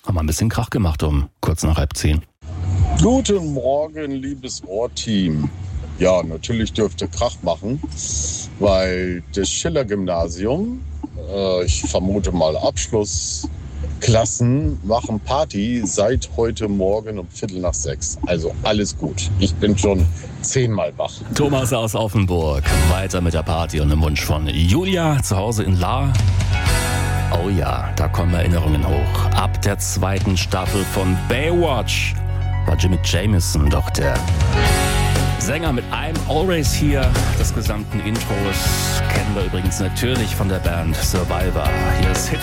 haben wir ein bisschen Krach gemacht um kurz nach 9:30. Guten Morgen, liebes Ohrteam. Ja, natürlich dürft ihr Krach machen, weil das Schiller-Gymnasium, ich vermute mal Abschlussklassen, machen Party seit heute Morgen um 5:45. Also alles gut. Ich bin schon 10-mal wach. Thomas aus Offenburg, weiter mit der Party und dem Wunsch von Julia zu Hause in Lahr. Oh ja, da kommen Erinnerungen hoch. Ab der 2. Staffel von Baywatch war Jimmy Jamison doch der Sänger mit I'm Always Here des gesamten Intros. Kennen wir übrigens natürlich von der Band Survivor. Hier ist Hit